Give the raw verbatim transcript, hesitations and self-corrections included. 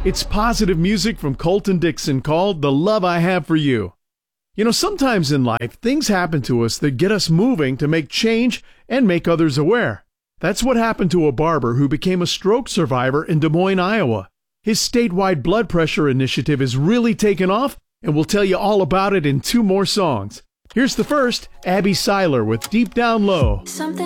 It's positive music from Colton Dixon called The Love I Have for You. You know, sometimes in life, things happen to us that get us moving to make change and make others aware. That's what happened to a barber who became a stroke survivor in Des Moines, Iowa. His statewide blood pressure initiative is really taken off, and we'll tell you all about it in two more songs. Here's the first, Abby Seiler with Deep Down Low. Something